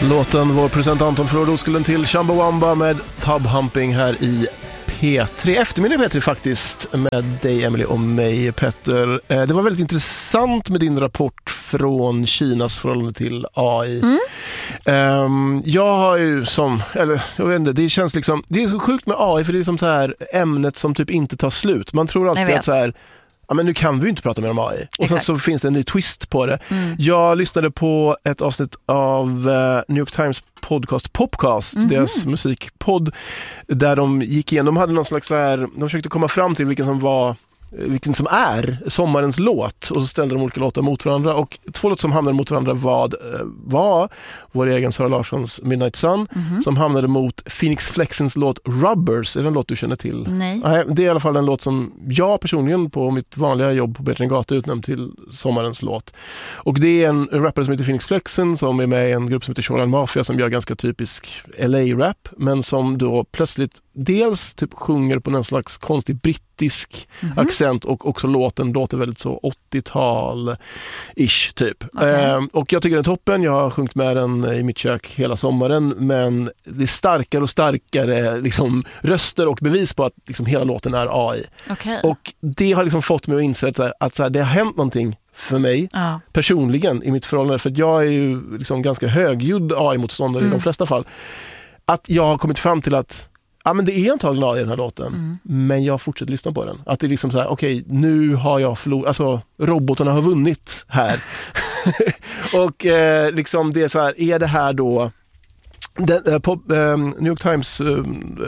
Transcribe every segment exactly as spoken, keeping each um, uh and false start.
Låten vår present Anton från Roskullen till Chumbawamba med Tub Humping här i P tre. Eftermiddag P tre faktiskt med dig Emily och mig Petter. Det var väldigt intressant med din rapport från Kinas förhållande till A I. Mm. Um, jag har ju som, eller jag vet inte, det känns liksom, det är så sjukt med A I för det är som så här ämnet som typ inte tar slut. Man tror alltid att så här, ja, men nu kan vi ju inte prata mer om A I. Och sen så finns det en ny twist på det. Mm. Jag lyssnade på ett avsnitt av uh, New York Times podcast Popcast, mm-hmm. deras musikpodd, där de gick igenom, de hade någon slags så här, de försökte komma fram till vilken som var vilken som är sommarens låt, och så ställde de olika låtar mot varandra, och två låtar som hamnade mot varandra var, var vår egen Sara Larssons Midnight Sun, mm-hmm. som hamnade mot Phoenix Flexens låt Rubbers. Är det en låt du känner till? Nej. Nej, det är i alla fall en låt som jag personligen på mitt vanliga jobb på Bertrand Gata utnämnt till sommarens låt. Och det är en rappare som heter Phoenix Flexen som är med i en grupp som heter Shoreline Mafia som gör ganska typisk L A-rap, men som då plötsligt dels typ sjunger på någon slags konstig brittisk mm-hmm. accent, och också låten låter väldigt så åttiotal-ish typ. Okay. Eh, och jag tycker den är toppen. Jag har sjungit med den i mitt kök hela sommaren, men det är starkare och starkare liksom, röster och bevis på att liksom, hela låten är A I. Okay. Och det har liksom fått mig att inse att, så här, att så här, det har hänt någonting för mig ah. personligen i mitt förhållande, för att jag är ju liksom ganska högljudd A I-motståndare mm. i de flesta fall. Att jag har kommit fram till att ja, men det är antagligen A I i den här låten, mm. men jag fortsätter lyssna på den. Att det är liksom så här, okej, okay, nu har jag förlorat, alltså robotarna har vunnit här. Och eh, liksom det är så här, är det här då den, eh, på, eh, New York Times eh,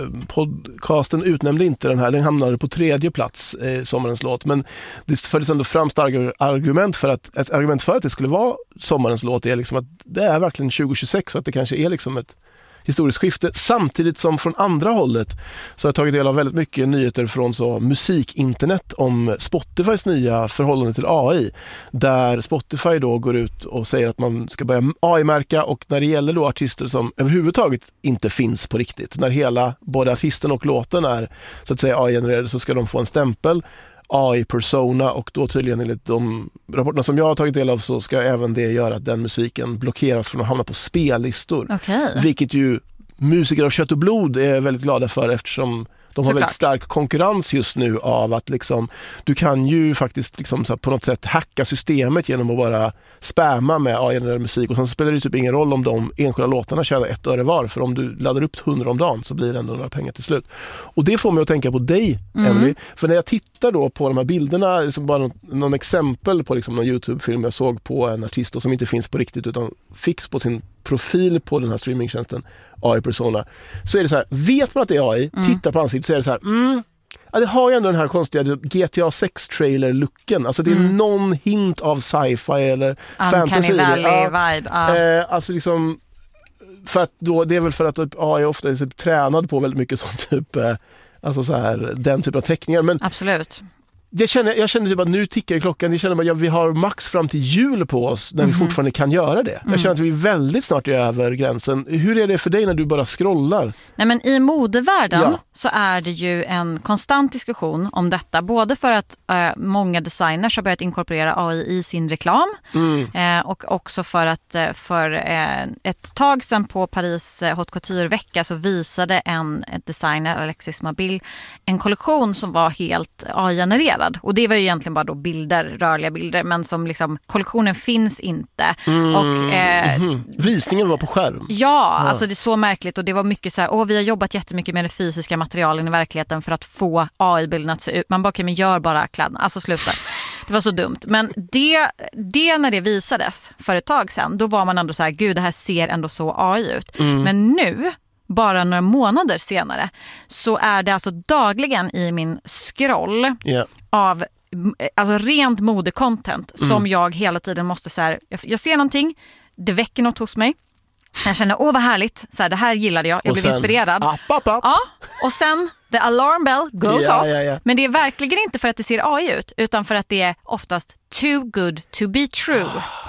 podcasten utnämnde inte den här, den hamnade på tredje plats eh, sommarens låt, men det fördes ändå fram starka argument för att ett argument för att det skulle vara sommarens låt är liksom att det är verkligen tjugo tjugosex, så att det kanske är liksom ett historiskt skifte, samtidigt som från andra hållet så har jag tagit del av väldigt mycket nyheter från så musikinternet om Spotifys nya förhållande till A I, där Spotify då går ut och säger att man ska börja A I-märka, och när det gäller då artister som överhuvudtaget inte finns på riktigt, när hela både artisten och låten är så att säga A I-genererade, så ska de få en stämpel A I-persona, och då tydligen enligt de rapporterna som jag har tagit del av så ska även det göra att den musiken blockeras från att hamna på spellistor. Okay. Vilket ju musiker av kött och blod är väldigt glada för, eftersom de har Såklart. väldigt stark konkurrens just nu av att liksom, du kan ju faktiskt liksom så här, på något sätt hacka systemet genom att bara spamma med A I-genererad musik, och sen spelar det typ ingen roll om de enskilda låtarna tjänar ett öre var, för om du laddar upp hundra om dagen så blir det ändå några pengar till slut. Och det får mig att tänka på dig, mm. Emily, för när jag tittar då på de här bilderna, liksom bara någon, någon exempel på liksom någon YouTube-film jag såg på en artist som inte finns på riktigt utan fix på sin profil på den här streamingtjänsten A I-persona, så är det så här, vet man att det är A I, mm. tittar på ansiktet så är det så här, mm, ja, det har ju ändå den här konstiga G T A sex-trailer-looken, alltså det är mm. någon hint av sci-fi eller um, fantasy. Valley-vibe. Ja, uh. eh, alltså liksom, för att då, det är väl för att typ, A I ofta är typ tränad på väldigt mycket som typ, eh, alltså så här, den typen av teckningar. Men absolut. Jag känner, jag känner typ att nu tickar klockan. Jag känner att ja, vi har max fram till jul på oss när mm-hmm. vi fortfarande kan göra det. Mm. Jag känner att vi väldigt snart är över gränsen. Hur är det för dig när du bara scrollar? Nej, men i modevärlden ja. så är det ju en konstant diskussion om detta. Både för att äh, många designers har börjat inkorporera A I i sin reklam. Mm. Eh, och också för att eh, för eh, ett tag sedan på Paris eh, Haute Couture-vecka så visade en designer, Alexis Mabil, en kollektion som var helt A I-genererad. Och det var ju egentligen bara då bilder, rörliga bilder, men som liksom, kollektionen finns inte. Mm, och, eh, mm. Visningen var på skärm. Ja, ja, alltså det är så märkligt, och det var mycket så här, åh, vi har jobbat jättemycket med det fysiska materialen i verkligheten för att få A I-bilden att se ut. Man bara, okej, men gör bara kläderna. Alltså sluta. Det var så dumt. Men det, det när det visades för ett tag sedan, då var man ändå så här, gud, det här ser ändå så A I ut. Mm. Men nu, bara några månader senare, så är det alltså dagligen i min scroll yeah. av alltså rent modecontent mm. som jag hela tiden måste så här, jag, jag ser någonting, det väcker något hos mig. Jag känner, åh vad härligt, så här, det här gillade jag, jag och blev sen, inspirerad. App, app, app. Ja, och sen the alarm bell goes yeah, off. yeah, yeah. Men det är verkligen inte för att det ser A I ut, utan för att det är oftast too good to be true.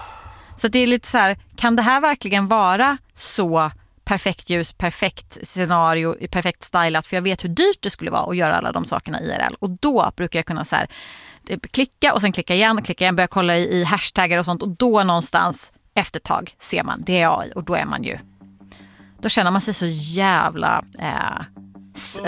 Så det är lite så här, kan det här verkligen vara så perfekt ljus, perfekt scenario, perfekt stylat, för jag vet hur dyrt det skulle vara att göra alla de sakerna I R L. Och då brukar jag kunna så här, klicka och sen klicka igen och klicka igen, börja kolla i, i hashtaggar och sånt, och då någonstans efter ett tag ser man det är A I, och då är man ju då känner man sig så jävla... Eh,